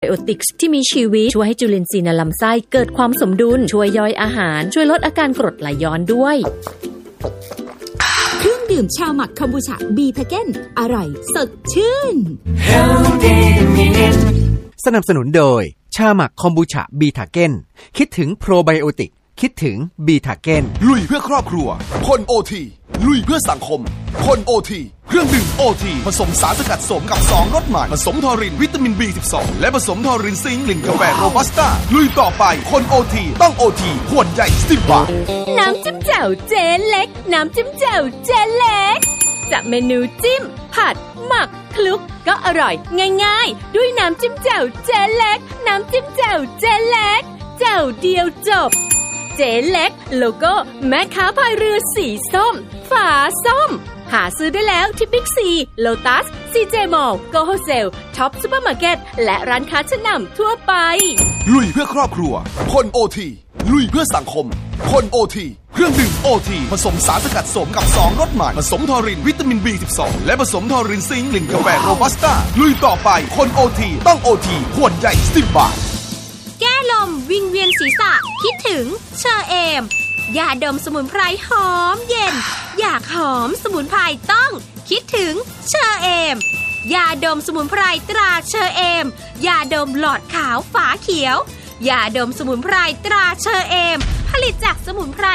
โอติกส์ที่มีชีวิตช่วยให้จุลินทรีย์ในลำไส้เกิดความสมดุลช่วยย่อยอาหารช่วยลดอาการกรดไหลย้อนด้วยเครื่องดื่มชาหมักคอมบูชาบีทาเก้นอร่อยสดชื่นสนับสนุนโดยชาหมักคอมบูชาบีทาเก้นคิดถึงโปรไบโอติกคิดถึงบีทาเก้นลุยเพื่อครอบครัวคนโอทีลุยเพื่อสังคมคนโอทีเครื่องดื่มโอทีผสมสารสกัดสมกับ2รสใหม่ผสมทอรินวิตามิน B12 และผสมทอรินซิงค์กลิ่นกาแฟโรบัสต้าลุยต่อไปคนโอทีต้องโอทีขวดใหญ่10 บาทน้ำจิ้มแจ่วเจ๊เล็กน้ำจิ้มแจ่วเจ๊เล็กจากเมนูจิ้มผัดหมักคลุกก็อร่อยง่ายๆด้วยน้ำจิ้มแจ่วเจ๊เล็กน้ำจิ้มแจ่วเจ๊เล็กแจ่วเดียวจบเจ๊เล็กโลโก้แม่ค้าพายเรือสีส้มฝาส้มหาซื้อได้แล้วที่บิ๊กซีโลตัสซีเจมอลล์โกโฮเซลท็อปซุปเปอร์มาร์เก็ตและร้านค้าชั้นนำทั่วไปลุยเพื่อครอบครัวคนโอทีลุยเพื่อสังคมคนโอทีเครื่องดื่มโอทีผสมสารสกัดสมกับ2รสใหม่ผสมทอรินวิตามิน B12 และผสมทอรินซิงค์กลิ่นกาแฟโรบัสต้าลุยต่อไปคนโอทีต้องโอทีขวดใหญ่10 บาทแก้ลมวิงเวียนศีรษะคิดถึงเชอเอมยาดมสมุนไพรหอมเย็นอยากหอมสมุนไพรต้องคิดถึงเชอเอมยาดมสมุนไพรตราเชอเอมยาดมหลอดขาวฝาเขียวยาดมสมุนไพรตราเชอเอมผลิตจากสมุนไพร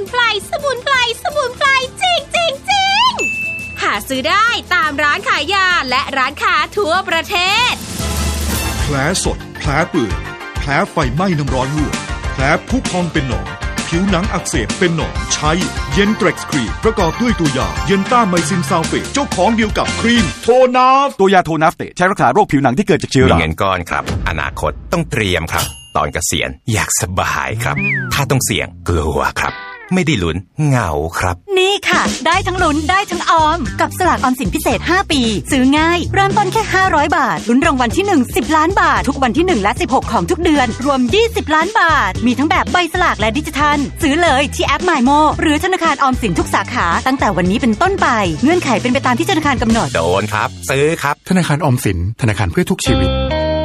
จริงหาซื้อได้ตามร้านขายยาและร้านค้าทั่วประเทศแผลสดแผลเปื่อยแผลไฟไหม้น้ำร้อนลวกแผลพุพองเป็นหนองผิวหนังอักเสบเป็นหนองใช้เย็นเทร็กซ์ครีมประกอบด้วยตัวยาเย็นต้าไมซินซัลเฟตเจ้าของเดียวกับครีมโทนาฟตัวยาโทนาฟเตใช้รักษาโรคผิวหนังที่เกิดจากเชื้อรามีเงินก้อนครับอนาคตต้องเตรียมครับตอนเกษียณอยากสบายครับถ้าต้องเสี่ยงกลัวครับไม่ได้ลุ้นเหงาครับนี่ค่ะได้ทั้งลุ้นได้ทั้งออมกับสลากออมสินพิเศษ5ปีซื้อง่ายเริ่มต้นแค่500 บาทลุ้นรางวัลที่1 10 ล้านบาททุกวันที่1และ16ของทุกเดือนรวม20 ล้านบาทมีทั้งแบบใบสลากและดิจิทัลซื้อเลยที่แอป MyMo หรือธนาคารออมสินทุกสาขาตั้งแต่วันนี้เป็นต้นไปเงื่อนไขเป็นไปตามที่ธนาคารกำหนดโดนครับซื้อครับธนาคารออมสินธนาคารเพื่อทุกชีวิต